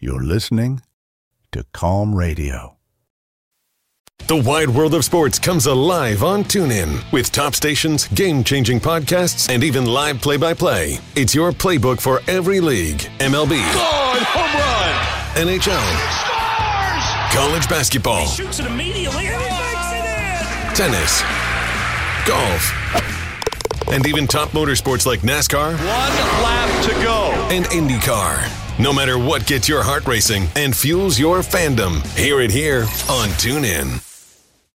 You're listening to Calm Radio. The wide world of sports comes alive on TuneIn with top stations, game-changing podcasts, and even live play-by-play. It's your playbook for every league. MLB. Home run! NHL. Scores! College basketball. He shoots it immediately and he makes it in! Tennis. Golf. And even top motorsports like NASCAR. 1 lap to go. And IndyCar. No matter what gets your heart racing and fuels your fandom, hear it here on TuneIn.